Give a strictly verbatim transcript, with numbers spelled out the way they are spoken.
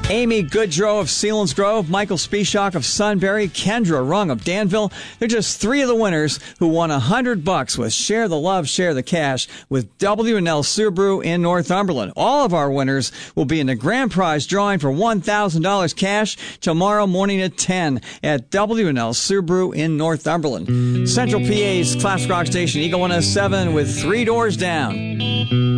Amy Goodrow of Sealands Grove, Michael Spieshak of Sunbury, Kendra Rung of Danville. They're just three of the winners who won a hundred bucks with Share the Love, Share the Cash with W and L Subaru in Northumberland. All of our winners will be in the grand prize drawing for one thousand dollars cash tomorrow morning at ten at W and L Subaru in Northumberland. Central P A's classic rock station, Eagle one oh seven with Three Doors Down.